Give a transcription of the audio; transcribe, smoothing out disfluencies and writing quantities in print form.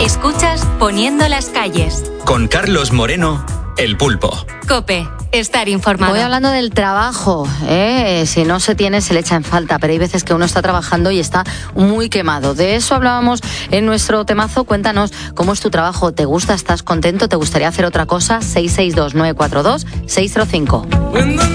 Escuchas Poniendo las calles. Con Carlos Moreno, El Pulpo. COPE. Estar informado. Voy hablando del trabajo, si no se tiene se le echa en falta, pero hay veces que uno está trabajando y está muy quemado. De eso hablábamos en nuestro temazo. Cuéntanos cómo es tu trabajo, ¿te gusta, estás contento, te gustaría hacer otra cosa? 662 942 605.